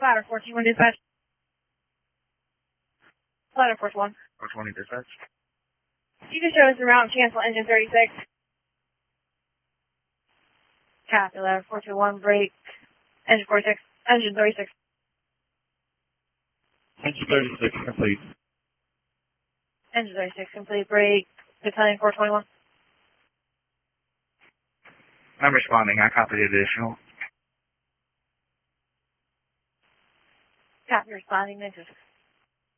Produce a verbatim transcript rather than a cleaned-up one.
Ladder four two one dispatch. Ladder four two one. four twenty dispatch. You can show us the route and cancel engine thirty-six. Copy, ladder four two one, break. Engine forty-six. Engine thirty-six. Engine thirty-six complete. Engine thirty-six complete, break. Battalion four twenty-one. I'm responding. I copy the additional. Copy, responding. Engine